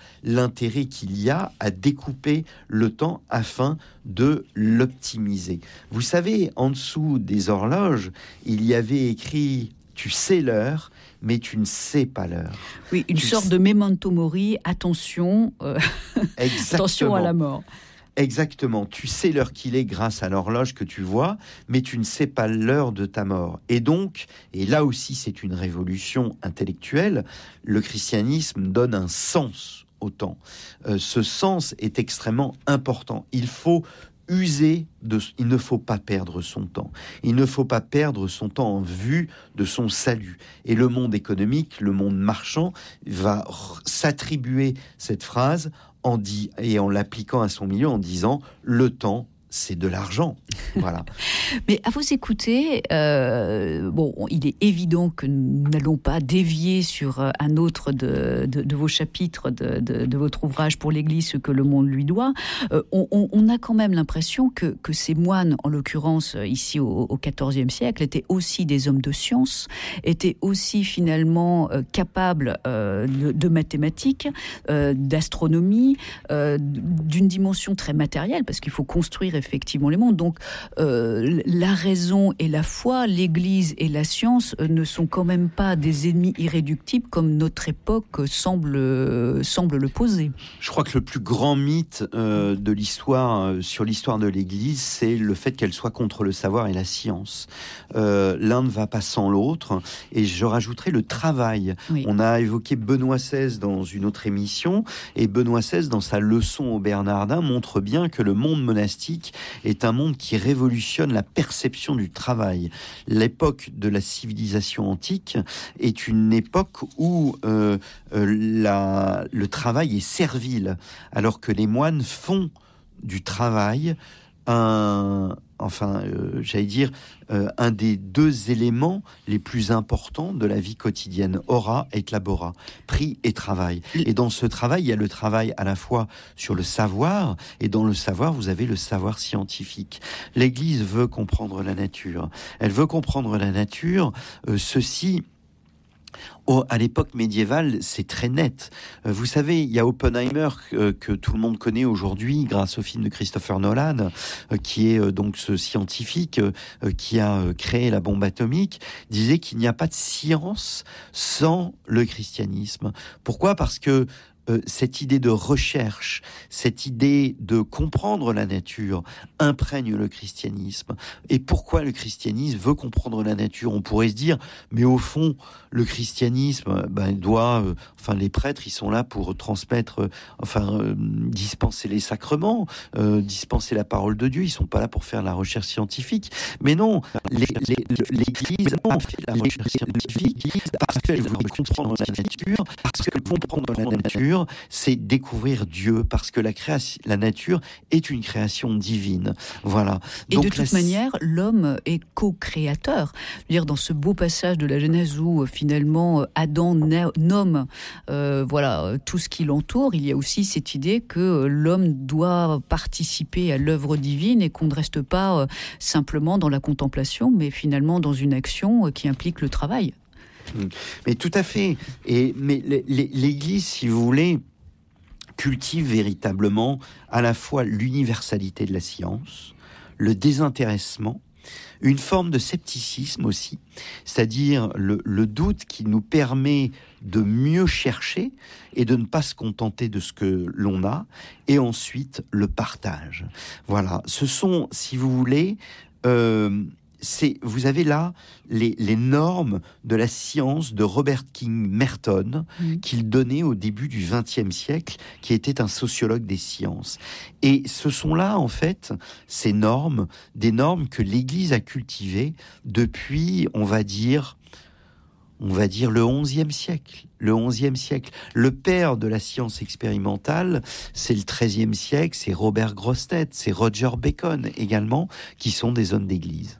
l'intérêt qu'il y a à découper le temps afin de l'optimiser. Vous savez, en dessous des horloges, il y avait écrit « Tu sais l'heure, mais tu ne sais pas l'heure ». Oui, une sorte de memento mori, attention, attention à la mort. Exactement, tu sais l'heure qu'il est grâce à l'horloge que tu vois, mais tu ne sais pas l'heure de ta mort. Et donc, et là aussi c'est une révolution intellectuelle, le christianisme donne un sens au temps. Ce sens est extrêmement important. Il ne faut pas perdre son temps. Il ne faut pas perdre son temps en vue de son salut. Et le monde économique, le monde marchand, va s'attribuer cette phrase en l'appliquant à son milieu en disant « le temps, c'est de l'argent ». Voilà. Mais à vous écouter, il est évident que nous n'allons pas dévier sur un autre de vos chapitres de votre ouvrage pour l'Église, ce que le monde lui doit. On a quand même l'impression que ces moines, en l'occurrence ici au XIVe siècle, étaient aussi des hommes de science, étaient aussi finalement capables de mathématiques, d'astronomie, d'une dimension très matérielle, parce qu'il faut construire effectivement les mondes. Donc, la raison et la foi, l'Église et la science ne sont quand même pas des ennemis irréductibles comme notre époque semble le poser. Je crois que le plus grand mythe de l'histoire, sur l'histoire de l'Église, c'est le fait qu'elle soit contre le savoir et la science. L'un ne va pas sans l'autre, et je rajouterai le travail. Oui. On a évoqué Benoît XVI dans une autre émission, et Benoît XVI, dans sa leçon aux Bernardins, montre bien que le monde monastique est un monde qui révolutionne la perception du travail. L'époque de la civilisation antique est une époque où le travail est servile, alors que les moines font du travail un des deux éléments les plus importants de la vie quotidienne. Ora et labora, prix et travail. Et dans ce travail, il y a le travail à la fois sur le savoir, et dans le savoir, vous avez le savoir scientifique. L'Église veut comprendre la nature. Elle veut comprendre la nature, à l'époque médiévale, c'est très net. Vous savez, il y a Oppenheimer que tout le monde connaît aujourd'hui grâce au film de Christopher Nolan, qui est donc ce scientifique qui a créé la bombe atomique, disait qu'il n'y a pas de science sans le christianisme. Pourquoi ? Parce que cette idée de recherche, cette idée de comprendre la nature imprègne le christianisme. Et pourquoi le christianisme veut comprendre la nature ? On pourrait se dire, mais au fond, le christianisme les prêtres, ils sont là pour transmettre, dispenser les sacrements, dispenser la parole de Dieu. Ils sont pas là pour faire la recherche scientifique. Mais non, l'Église a fait la recherche scientifique parce qu'elle voulait comprendre la nature, parce que comprendre la nature, c'est découvrir Dieu, parce que la nature est une création divine. Voilà. Et donc, de toute manière, l'homme est co-créateur. Je veux dire, dans ce beau passage de la Genèse où finalement Adam nomme tout ce qui l'entoure, il y a aussi cette idée que l'homme doit participer à l'œuvre divine et qu'on ne reste pas simplement dans la contemplation, mais finalement dans une action qui implique le travail. Mais tout à fait. Mais l'Église, si vous voulez, cultive véritablement à la fois l'universalité de la science, le désintéressement, une forme de scepticisme aussi, c'est-à-dire le doute qui nous permet de mieux chercher et de ne pas se contenter de ce que l'on a, et ensuite le partage. Voilà, ce sont, si vous voulez, vous avez là les normes de la science de Robert King Merton qu'il donnait au début du XXe siècle, qui était un sociologue des sciences. Et ce sont là, en fait, ces normes, des normes que l'Église a cultivées depuis, on va dire le XIe siècle. Le père de la science expérimentale, c'est le XIIIe siècle, c'est Robert Grossetête, c'est Roger Bacon également, qui sont des hommes d'église.